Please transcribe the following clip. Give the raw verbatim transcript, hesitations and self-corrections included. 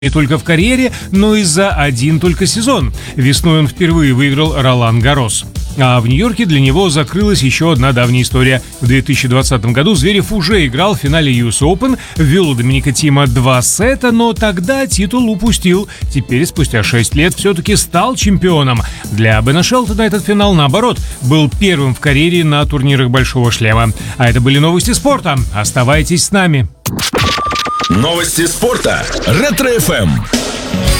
не только в карьере, но и за один только сезон. Весной он впервые выиграл Ролан-Гаррос. А в Нью-Йорке для него закрылась еще одна давняя история. В две тысячи двадцатом году Зверев уже играл в финале ю эс Open, ввел у Доминика Тима два сета, но тогда титул упустил. Теперь, спустя шесть лет, все-таки стал чемпионом. Для Бена Шелтона этот финал, наоборот, был первым в карьере на турнирах Большого Шлема. А это были новости спорта. Оставайтесь с нами. Новости спорта. Ретро-эф эм.